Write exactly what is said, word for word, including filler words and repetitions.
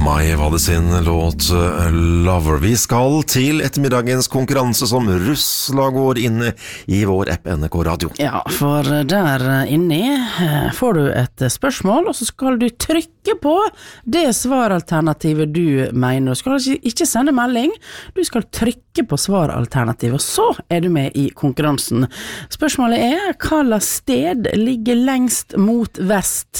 Mai var det sin låt Lover. Vi skal til ettermiddagens konkurranse som Russla går inne i vår app N R K Radio. Ja, for der inne får du et spørsmål, og så skal du trykke på det svaralternativet du mener. Du skal ikke sende melding, du skal trykke på svaralternativet, og så er du med i konkurransen. Spørsmålet er, hva sted ligger lengst mot vest